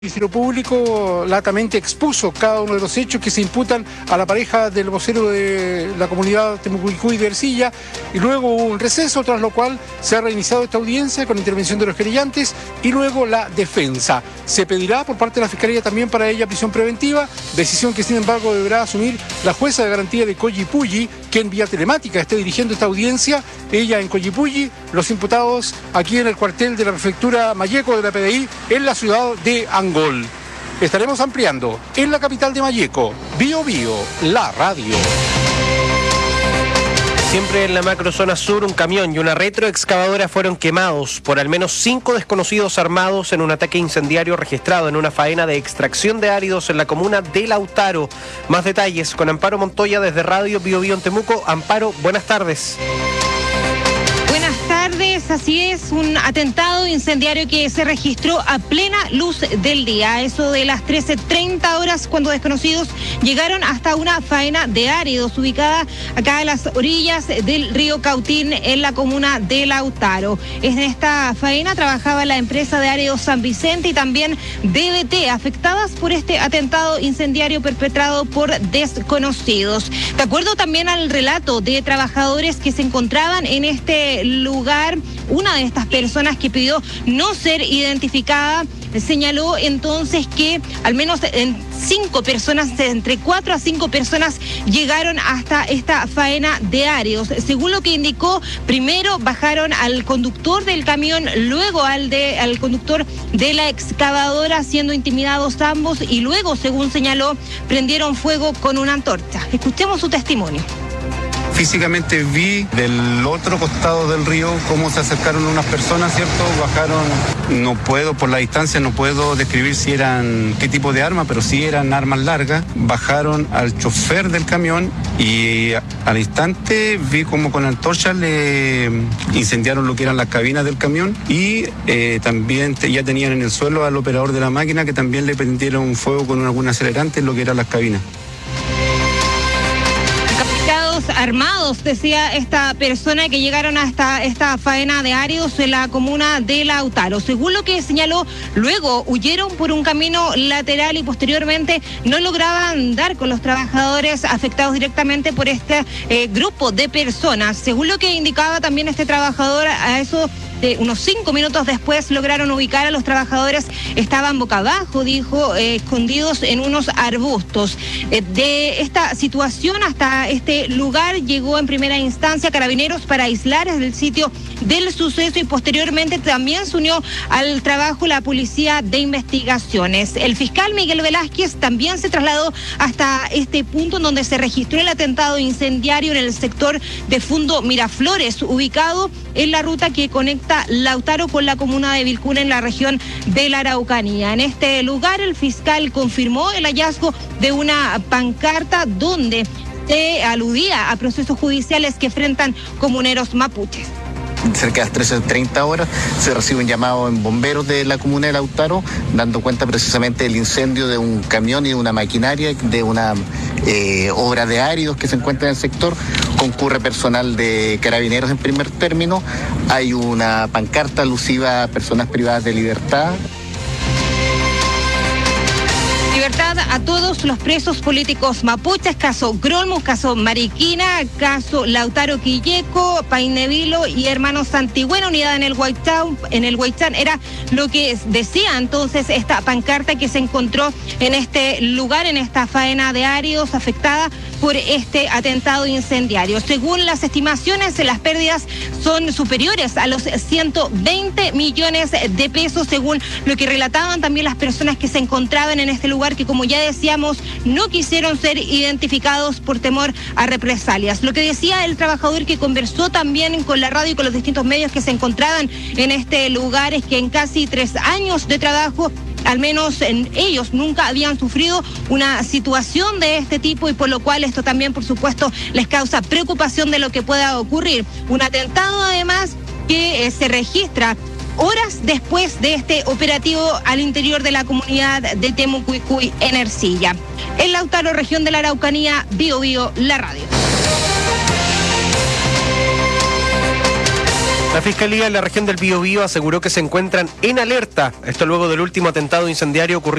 El Ministerio Público latamente expuso cada uno de los hechos que se imputan a la pareja del vocero de la comunidad Temucuicui de Ercilla, y luego hubo un receso, tras lo cual se ha reiniciado esta audiencia con intervención de los querellantes y luego la defensa. Se pedirá por parte de la Fiscalía también para ella prisión preventiva, decisión que sin embargo deberá asumir la jueza de garantía de Collipulli, que en vía telemática esté dirigiendo esta audiencia, ella en Collipulli, los imputados aquí en el cuartel de la prefectura Malleco de la PDI en la ciudad de Angol. Estaremos ampliando en la capital de Malleco, Bio Bio, la radio. Siempre en la macrozona sur, un camión y una retroexcavadora fueron quemados por al menos 5 desconocidos armados en un ataque incendiario registrado en una faena de extracción de áridos en la comuna de Lautaro. Más detalles con Amparo Montoya desde Radio Bio Bio en Temuco. Amparo, buenas tardes. Buenas tardes, así es, un atentado incendiario que se registró a plena luz del día, eso de las 13:30 horas, cuando desconocidos llegaron hasta una faena de áridos ubicada acá a las orillas del río Cautín en la comuna de Lautaro. En esta faena trabajaba la empresa de áridos San Vicente y también DBT, afectadas por este atentado incendiario perpetrado por desconocidos. De acuerdo también al relato de trabajadores que se encontraban en este lugar, una de estas personas que pidió no ser identificada señaló entonces que al menos 5 personas, entre 4 a 5 personas llegaron hasta esta faena de áridos. Según lo que indicó, primero bajaron al conductor del camión, luego al conductor de la excavadora, siendo intimidados ambos, y luego, según señaló, prendieron fuego con una antorcha. Escuchemos su testimonio. Físicamente vi del otro costado del río cómo se acercaron unas personas, ¿cierto? Bajaron, no puedo, por la distancia no puedo describir si eran, qué tipo de arma, pero sí eran armas largas. Bajaron al chofer del camión y al instante vi como con antorcha le incendiaron lo que eran las cabinas del camión y también ya tenían en el suelo al operador de la máquina, que también le prendieron fuego con algún acelerante en lo que eran las cabinas. Armados, decía esta persona, que llegaron hasta esta faena de áridos en la comuna de Lautaro. Según lo que señaló, luego huyeron por un camino lateral y posteriormente no lograban dar con los trabajadores afectados directamente por este grupo de personas. Según lo que indicaba también este trabajador, a eso de unos 5 minutos después lograron ubicar a los trabajadores. Estaban boca abajo, dijo, escondidos en unos arbustos. De esta situación hasta este lugar llegó en primera instancia Carabineros para aislar el sitio del suceso y posteriormente también se unió al trabajo la Policía de Investigaciones. El fiscal Miguel Velázquez también se trasladó hasta este punto en donde se registró el atentado incendiario en el sector de Fundo Miraflores, ubicado en la ruta que conecta Lautaro con la comuna de Vilcún en la región de la Araucanía. En este lugar el fiscal confirmó el hallazgo de una pancarta donde se aludía a procesos judiciales que enfrentan comuneros mapuches. Cerca de las 13:30 horas se recibe un llamado en bomberos de la comuna de Lautaro, dando cuenta precisamente del incendio de un camión y de una maquinaria, de una obra de áridos que se encuentra en el sector. Concurre personal de Carabineros en primer término. Hay una pancarta alusiva a personas privadas de libertad. Libertad a todos los presos políticos mapuches, caso Grolmus, caso Mariquina, caso Lautaro Quilleco, Painevilo y hermanos Santigüena, unidad en el Huaychán, era lo que decía entonces esta pancarta que se encontró en este lugar, en esta faena de áridos afectada por este atentado incendiario. Según las estimaciones, las pérdidas son superiores a los 120 millones de pesos, según lo que relataban también las personas que se encontraban en este lugar, que como ya decíamos, no quisieron ser identificados por temor a represalias. Lo que decía el trabajador que conversó también con la radio y con los distintos medios que se encontraban en este lugar es que en casi 3 años de trabajo, al menos ellos nunca habían sufrido una situación de este tipo, y por lo cual esto también, por supuesto, les causa preocupación de lo que pueda ocurrir. Un atentado, además, que se registra horas después de este operativo al interior de la comunidad de Temucuicui en Ercilla. En Lautaro, región de la Araucanía, Bio Bio, la radio. La Fiscalía en la región del Biobío aseguró que se encuentran en alerta. Esto luego del último atentado incendiario ocurrido